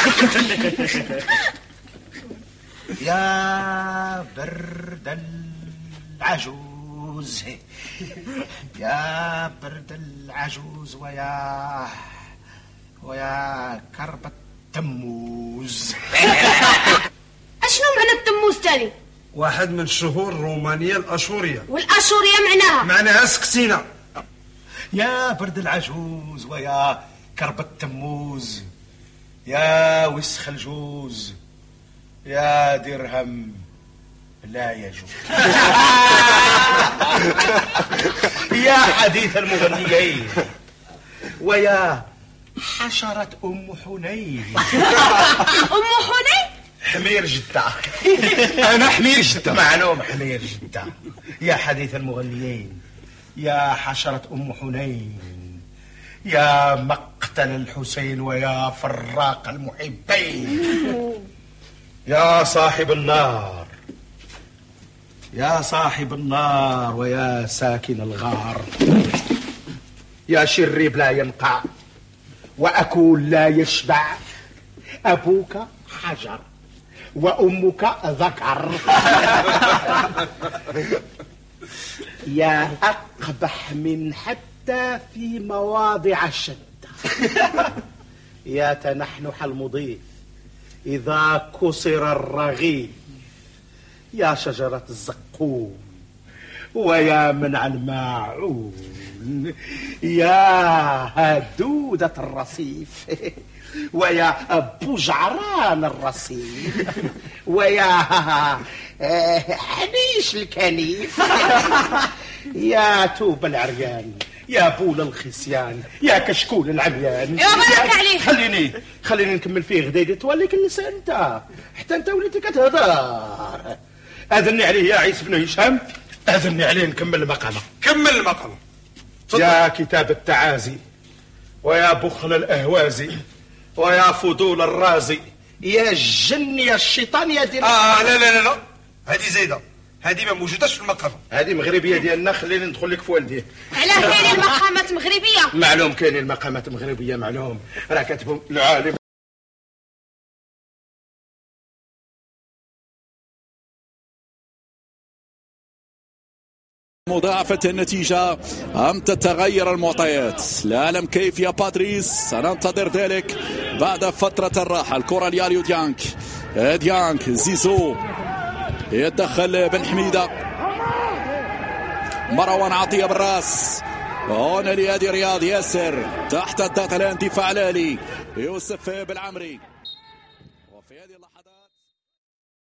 يا برد العجوز، يا برد العجوز، ويا كرب التموز. اشنو معنى التموز تاني؟ واحد من الشهور الرومانية الأشورية. والأشورية معناها سكسينة. يا برد العجوز ويا كرب التموز، يا وسخ الجوز، يا درهم لا يجوز. يا حديث المغنيين، ويا حشرة أم حنين. أم حنين؟ حمير جدة. أنا حمير جدة. معلوم حمير جدة. يا حديث المغنيين، يا حشرة أم حنين، يا مقتل الحسين ويا فراق المحبين. يا صاحب النار، يا صاحب النار، ويا ساكن الغار، يا شريب لا ينقع وأكول لا يشبع، أبوك حجر وأمك ذكر. يا أقبح من حتى في مواضع الشدة، يا تنحنح المضيف إذا كسر الرغيف، يا شجرة الزقوم ويا منع الماعون، يا هدودة الرصيف ويا بجعران الرصيف، ويا حنيش الكنيف، يا توب العريان، يا بول الخصيان، يا كشكول العميان. يا بارك عليك. خليني نكمل فيه غديدي تولي كل انت حتى انت وليتي كتهضر. اذني عليه يا عيسى بن هشام، اذني عليه نكمل المقامه. كمل المقامة. يا كتاب التعازي، ويا بخل الاهوازي، ويا فضول الرازي، يا الجن يا الشيطان يا دير. لا لا لا، هذه زايدة، هذه ما موجوداش في المقامة. هذه مغربيه ديالنا، خليني ندخل لك في والديه. علاه كاينين المقامات مغربية؟ معلوم كاينين المقامات مغربيه، معلوم راه كاتبهم العالم. مضاعفة النتيجة أم تتغير المعطيات؟ لا أعلم كيف يا باتريس، سننتظر ذلك بعد فترة الراحة. الكرة لياليو ديانك زيزو يتدخل بن حميدة، مروان عطية بالراس، هنا لهادي رياض ياسر تحت الضغط الآن، دفاع الأهلي يوسف بالعمري. وفي هذه اللحظات